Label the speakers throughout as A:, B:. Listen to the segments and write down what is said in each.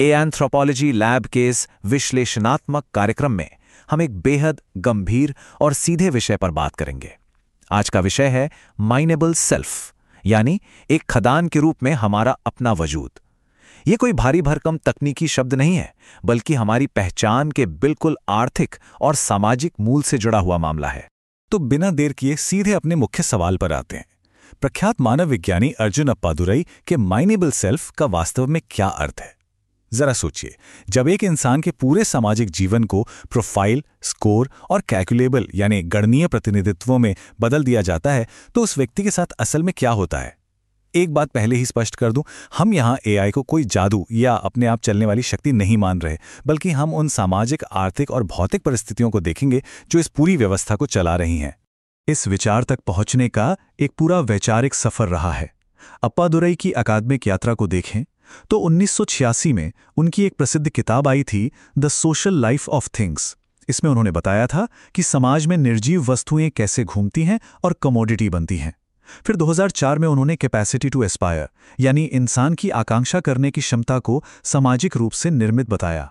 A: Anthropology lab के इस विश्लेषणात्मक कार्यक्रम में हम एक बेहद गंभीर और सीधे विषय पर बात करेंगे। आज का विषय है माइनेबल सेल्फ, यानी एक खदान के रूप में हमारा अपना वजूद। ये कोई भारी भरकम तकनीकी शब्द नहीं है, बल्कि हमारी पहचान के बिल्कुल आर्थिक और सामाजिक मूल से जुड़ा हुआ मामला है।
B: तो बिना देर किए सीधे अपने मुख्य सवाल पर आते हैं। प्रख्यात मानव विज्ञानी अर्जुन अप्पादुरई के माइनेबल सेल्फ का वास्तव में क्या अर्थ है? जरा सोचिए, जब एक इंसान के पूरे सामाजिक जीवन को प्रोफाइल, स्कोर और कैलकुलेबल यानी गणनीय प्रतिनिधित्वों में बदल दिया जाता है, तो उस व्यक्ति के साथ असल में क्या होता है? एक बात पहले ही स्पष्ट कर दूं, हम यहाँ एआई को कोई जादू या अपने आप चलने वाली शक्ति नहीं मान रहे, बल्कि हम उन सामाजिक, आर्थिक और भौतिक परिस्थितियों को देखेंगे जो इस पूरी व्यवस्था को चला रही हैं। इस विचार तक पहुंचने का एक पूरा वैचारिक सफर रहा है। अप्पादुरई की अकादमिक यात्रा को देखें तो 1986 में उनकी एक प्रसिद्ध किताब आई थी, the social life of things. इसमें उन्होंने बताया था कि समाज में निर्जीव वस्तुएं कैसे घूमती हैं और कमोडिटी बनती हैं। फिर 2004 में उन्होंने कैपेसिटी टू एस्पायर यानी इंसान की आकांक्षा करने की क्षमता को सामाजिक रूप से निर्मित बताया।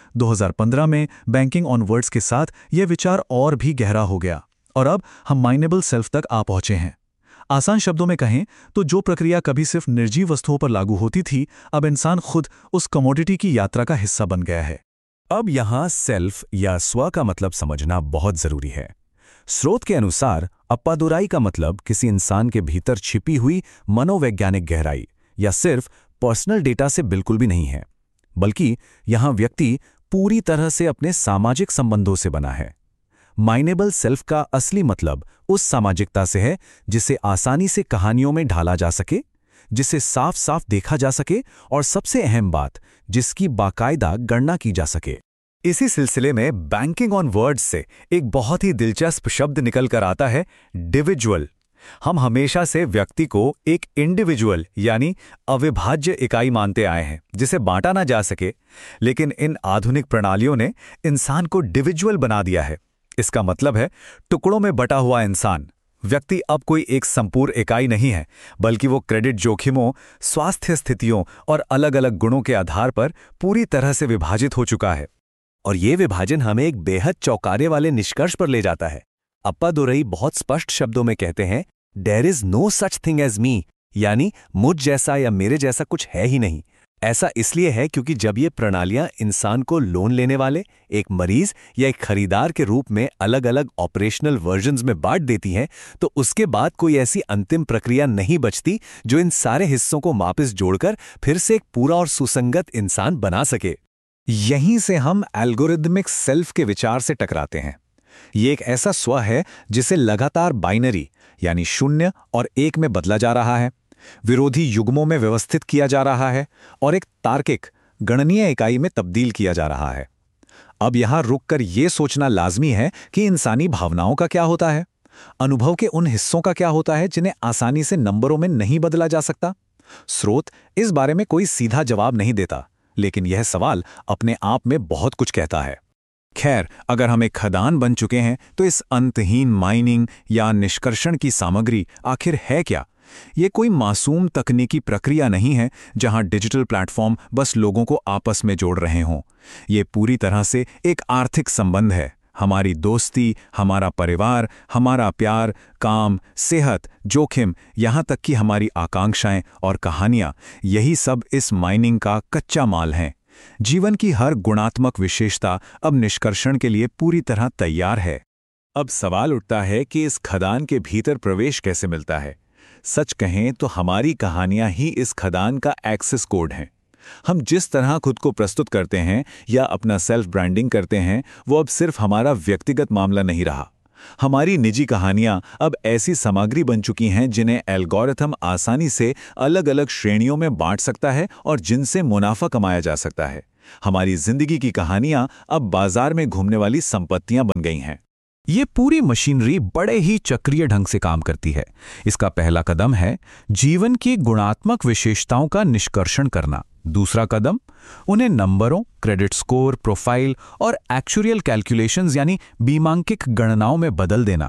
B: 2015 में बैंकिंग ऑन वर्ड्स के साथ यह विचार और भी गहरा हो गया और अब हम माइनेबल सेल्फ तक आ पहुंचे हैं। आसान शब्दों में कहें तो जो प्रक्रिया कभी सिर्फ निर्जीव वस्तुओं पर लागू होती थी, अब इंसान खुद उस कमोडिटी की यात्रा का हिस्सा बन गया है।
C: अब यहाँ सेल्फ या स्व का मतलब समझना बहुत जरूरी है। स्रोत के अनुसार अप्पादुरई का मतलब किसी इंसान के भीतर छिपी हुई मनोवैज्ञानिक गहराई या सिर्फ पर्सनल डेटा से बिल्कुल भी नहीं है, बल्कि यहाँ व्यक्ति पूरी तरह से अपने सामाजिक संबंधों से बना है। माइनेबल सेल्फ का असली मतलब उस सामाजिकता से है जिसे आसानी से कहानियों में ढाला जा सके, जिसे साफ साफ देखा जा सके और सबसे अहम बात, जिसकी बाकायदा गणना की जा सके।
B: इसी सिलसिले में बैंकिंग ऑन वर्ड्स से एक बहुत ही दिलचस्प शब्द निकल कर आता है, डिविजुअल। हम हमेशा से व्यक्ति को एक इंडिविजुअल यानी अविभाज्य इकाई मानते आए हैं जिसे बांटा ना जा सके, लेकिन इन आधुनिक प्रणालियों ने इंसान को डिविजुअल बना दिया है। इसका मतलब है टुकड़ों में बटा हुआ इंसान। व्यक्ति अब कोई एक संपूर्ण इकाई नहीं है, बल्कि वो क्रेडिट जोखिमों, स्वास्थ्य स्थितियों और अलग अलग गुणों के आधार पर पूरी तरह से विभाजित हो चुका है।
C: और ये विभाजन हमें एक बेहद चौंकाने वाले निष्कर्ष पर ले जाता है। अप्पादुरई बहुत स्पष्ट शब्दों में कहते हैं, there is no such thing as मी, यानी मुझ जैसा या मेरे जैसा कुछ है ही नहीं। ऐसा इसलिए है क्योंकि जब ये प्रणालियां इंसान को लोन लेने वाले, एक मरीज या एक खरीदार के रूप में अलग अलग ऑपरेशनल वर्जन्स में बांट देती हैं, तो उसके बाद कोई ऐसी अंतिम प्रक्रिया नहीं बचती जो इन सारे हिस्सों को वापस जोड़कर फिर से एक पूरा और सुसंगत इंसान बना सके।
B: यहीं से हम एल्गोरिदमिक सेल्फ के विचार से टकराते हैं। ये एक ऐसा स्व है जिसे लगातार बाइनरी यानी 0 और 1 में बदला जा रहा है, विरोधी युग्मों में व्यवस्थित किया जा रहा है और एक तार्किक गणनीय इकाई में तब्दील किया जा रहा है। अब यहां रुककर यह सोचना लाजमी है कि इंसानी भावनाओं का क्या होता है, अनुभव के उन हिस्सों का क्या होता है जिन्हें आसानी से नंबरों में नहीं बदला जा सकता। स्रोत इस बारे में कोई सीधा जवाब नहीं देता, लेकिन यह सवाल अपने आप में बहुत कुछ कहता है। खैर, अगर हम एक खदान बन चुके हैं तो इस अंतहीन माइनिंग या निष्कर्षण की सामग्री आखिर है क्या? ये कोई मासूम तकनीकी प्रक्रिया नहीं है जहां डिजिटल प्लेटफॉर्म बस लोगों को आपस में जोड़ रहे हों। ये पूरी तरह से एक आर्थिक संबंध है। हमारी दोस्ती, हमारा परिवार, हमारा प्यार, काम, सेहत, जोखिम, यहाँ तक कि हमारी आकांक्षाएं और कहानियां, यही सब इस माइनिंग का कच्चा माल हैं। जीवन की हर गुणात्मक विशेषता अब निष्कर्षण के लिए पूरी तरह तैयार है। अब सवाल उठता है कि इस खदान के भीतर प्रवेश कैसे मिलता है। सच कहें तो हमारी कहानियां ही इस खदान का एक्सेस कोड हैं। हम जिस तरह खुद को प्रस्तुत करते हैं या अपना सेल्फ ब्रांडिंग करते हैं, वो अब सिर्फ हमारा व्यक्तिगत मामला नहीं रहा। हमारी निजी कहानियां अब ऐसी सामग्री बन चुकी हैं जिन्हें एल्गोरिथम आसानी से अलग अलग श्रेणियों में बांट सकता है और जिनसे मुनाफा कमाया जा सकता है। हमारी जिंदगी की कहानियां अब बाजार में घूमने वाली संपत्तियां बन गई हैं।
C: ये पूरी मशीनरी बड़े ही चक्रीय ढंग से काम करती है। इसका पहला कदम है जीवन की गुणात्मक विशेषताओं का निष्कर्षण करना। दूसरा कदम उन्हें नंबरों, क्रेडिट स्कोर, प्रोफाइल और एक्चुअल कैलकुलेशंस यानी बीमांकिक गणनाओं में बदल देना।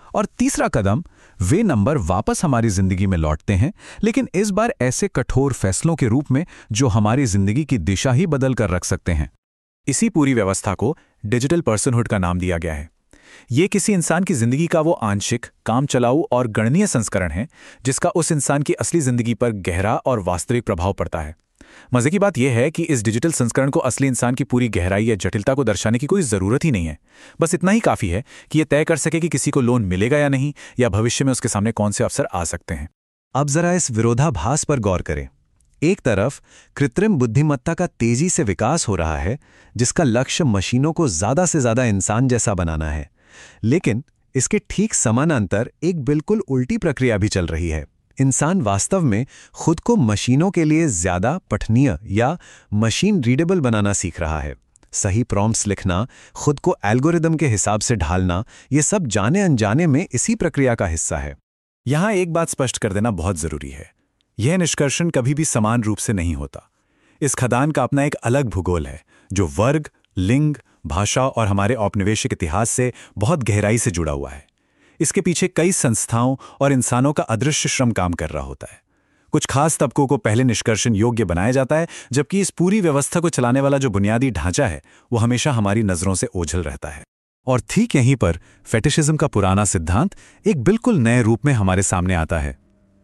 C: और तीसरा कदम, वे नंबर वापस हमारी जिंदगी में लौटते हैं, लेकिन इस बार ऐसे कठोर फैसलों के रूप में जो हमारी जिंदगी की दिशा ही बदल कर रख सकते हैं।
B: इसी पूरी व्यवस्था को डिजिटल पर्सनहुड का नाम दिया गया है। ये किसी इंसान की जिंदगी का वो आंशिक, काम चलाऊ और गणनीय संस्करण है जिसका उस इंसान की असली जिंदगी पर गहरा और वास्तविक प्रभाव पड़ता है। मजे की बात यह है कि इस डिजिटल संस्करण को असली इंसान की पूरी गहराई या जटिलता को दर्शाने की कोई जरूरत ही नहीं है। बस इतना ही काफी है कि यह तय कर सके कि किसी को लोन मिलेगा या नहीं, या भविष्य में उसके सामने कौन से अवसर आ सकते हैं।
A: अब जरा इस विरोधाभास पर गौर करें। एक तरफ कृत्रिम बुद्धिमत्ता का तेजी से विकास हो रहा है, जिसका लक्ष्य मशीनों को ज्यादा से ज्यादा इंसान जैसा बनाना है, लेकिन इसके ठीक समानांतर एक बिल्कुल उल्टी प्रक्रिया भी चल रही है। इंसान वास्तव में खुद को मशीनों के लिए ज्यादा पठनीय या मशीन रीडेबल बनाना सीख रहा है। सही प्रॉम्प्ट्स लिखना, खुद को एल्गोरिदम के हिसाब से ढालना, ये सब जाने अनजाने में इसी प्रक्रिया का हिस्सा है।
B: यहां एक बात स्पष्ट कर देना बहुत जरूरी है। यह निष्कर्षण कभी भी समान रूप से नहीं होता। इस खदान का अपना एक अलग भूगोल है, जो वर्ग, लिंग, भाषा और हमारे औपनिवेशिक इतिहास से बहुत गहराई से जुड़ा हुआ है। इसके पीछे कई संस्थाओं और इंसानों का अदृश्य श्रम काम कर रहा होता है। कुछ खास तबकों को पहले निष्कर्षण योग्य बनाया जाता है, जबकि इस पूरी व्यवस्था को चलाने वाला जो बुनियादी ढांचा है वो हमेशा हमारी नजरों से ओझल रहता है।
C: और ठीक यहीं पर फेटिशिज्म का पुराना सिद्धांत एक बिल्कुल नए रूप में हमारे सामने आता है।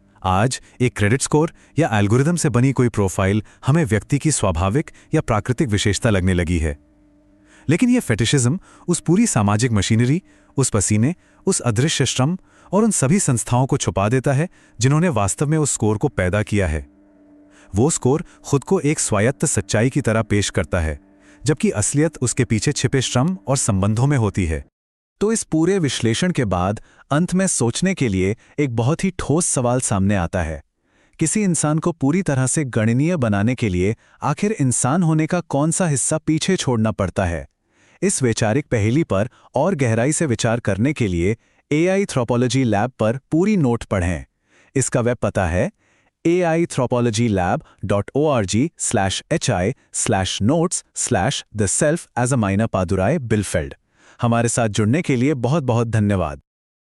C: आज एक क्रेडिट स्कोर या एल्गोरिदम से बनी कोई प्रोफाइल हमें व्यक्ति की स्वाभाविक या प्राकृतिक विशेषता लगने लगी है। लेकिन यह फेटिशिज्म उस पूरी सामाजिक मशीनरी, उस पसीने, उस अदृश्य श्रम और उन सभी संस्थाओं को छुपा देता है जिन्होंने वास्तव में उस स्कोर को पैदा किया है। वो स्कोर खुद को एक स्वायत्त सच्चाई की तरह पेश करता है, जबकि असलियत उसके पीछे छिपे श्रम और संबंधों में होती है।
A: तो इस पूरे विश्लेषण के बाद अंत में सोचने के लिए एक बहुत ही ठोस सवाल सामने आता है। किसी इंसान को पूरी तरह से गणनीय बनाने के लिए आखिर इंसान होने का कौन सा हिस्सा पीछे छोड़ना पड़ता है? इस वैचारिक पहेली पर और गहराई से विचार करने के लिए AI Anthropology Lab पर पूरी नोट पढ़ें। इसका वेब पता है aianthropologylab.org/hi/notes/theself-as-a-minor-Padurai-Bielfeld। हमारे साथ जुड़ने के लिए बहुत बहुत धन्यवाद।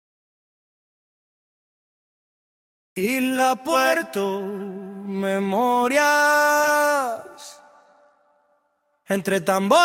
D: Isla Puerto Memorias entre tambores